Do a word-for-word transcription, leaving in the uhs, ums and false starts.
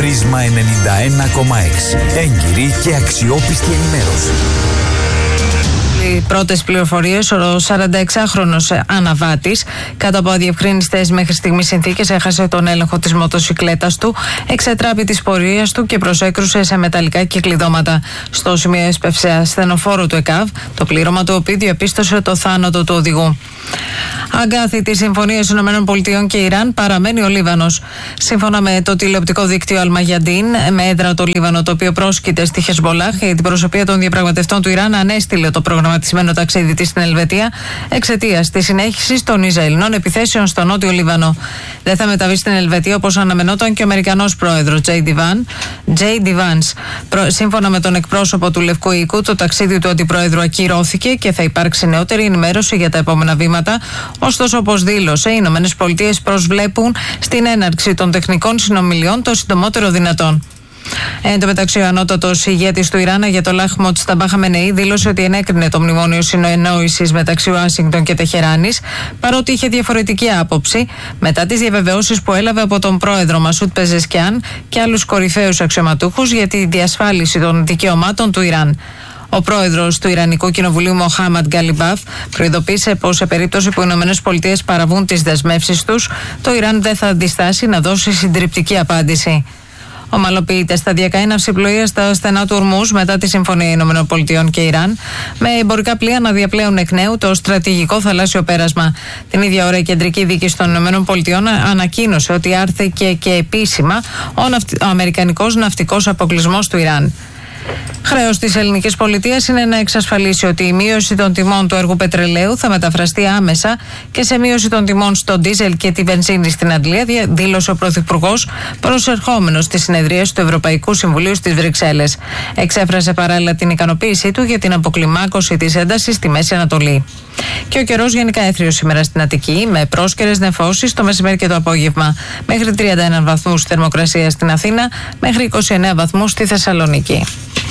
Πρίσμα ενενήντα ένα κόμμα έξι. Έγκυρη και αξιόπιστη ενημέρωση. Οι πρώτες πληροφορίες, ο σαρανταεξάχρονος αναβάτης, κάτω από αδιευκρίνιστες μέχρι στιγμής συνθήκες, έχασε τον έλεγχο της μοτοσικλέτας του, εξετράπη της πορείας του και προσέκρουσε σε μεταλλικά κυκλειδώματα. Στο σημείο έσπευσε ασθενοφόρο του ΕΚΑΒ, το πλήρωμα του οποίου διαπίστωσε το θάνατο του οδηγού. Αγκάθι τη συμφωνία ΗΠΑ και Ιράν παραμένει ο Λίβανος. Σύμφωνα με το τηλεοπτικό δίκτυο Αλμαγιαντίν, με έδρα το Λίβανο, το οποίο πρόσκειται στη Χεσμολάχ, η αντιπροσωπεία των διαπραγματευτών του Ιράν ανέστειλε το προγραμματισμένο ταξίδι της στην Ελβετία εξαιτίας της συνέχισης των Ισραηλινών επιθέσεων στο νότιο Λίβανο. Δεν θα μεταβεί στην Ελβετία όπως αναμενόταν και ο Αμερικανός πρόεδρος Τζέι Ντι Βάνς. Σύμφωνα με τον εκπρόσωπο του Λευκού Οίκου, το ταξίδι του αντιπρόεδρου ακυρώθηκε και θα υπάρξει νεότερη ενημέρωση για τα επόμενα βήματα. Ωστόσο, όπως δήλωσε, οι Ηνωμένες Πολιτείες προσβλέπουν στην έναρξη των τεχνικών συνομιλιών το συντομότερο δυνατόν. Εν τω μεταξύ, ο ανώτατος ηγέτης του Ιράν, Αγιατολάχ Μοτζταμπά Χαμενεή, δήλωσε ότι ενέκρινε το μνημόνιο συνεννόησης μεταξύ Ουάσιγκτον και Τεχεράνης, παρότι είχε διαφορετική άποψη μετά τις διαβεβαιώσεις που έλαβε από τον πρόεδρο Μασούτ Πεζεσκιάν και άλλους κορυφαίους αξιωματούχους για τη διασφάλιση των δικαιωμάτων του Ιράν. Ο πρόεδρος του Ιρανικού Κοινοβουλίου, Μοχάμαντ Γκαλιμπάφ, προειδοποίησε πως σε περίπτωση που οι ΗΠΑ παραβούν τις δεσμεύσεις τους, το Ιράν δεν θα αντιστάσει να δώσει συντριπτική απάντηση. Ομαλοποιείται σταδιακά η ναυσιπλοεία στα στενά του Ορμούζ μετά τη συμφωνία ΗΠΑ και Ιράν, με εμπορικά πλοία να διαπλέουν εκ νέου το στρατηγικό θαλάσσιο πέρασμα. Την ίδια ώρα, η κεντρική δίκη των ΗΠΑ ανακοίνωσε ότι άρθηκε και επίσημα ο, ναυτι... ο αμερικανικός ναυτικός αποκλεισμός του Ιράν. Χρέος της ελληνικής πολιτείας είναι να εξασφαλίσει ότι η μείωση των τιμών του έργου πετρελαίου θα μεταφραστεί άμεσα και σε μείωση των τιμών στο ντίζελ και τη βενζίνη στην Αγγλία, δήλωσε ο Πρωθυπουργός προσερχόμενος στις συνεδρίες του Ευρωπαϊκού Συμβουλίου στις Βρυξέλλες. Εξέφρασε παράλληλα την ικανοποίησή του για την αποκλιμάκωση της έντασης στη Μέση Ανατολή. Και ο καιρός γενικά έθριος σήμερα στην Αττική, με πρόσκαιρες νεφώσεις το μεσημέρι και το απόγευμα. Μέχρι τριάντα ένα βαθμούς θερμοκρασία στην Αθήνα, μέχρι είκοσι εννέα βαθμούς στη Θεσσαλονίκη.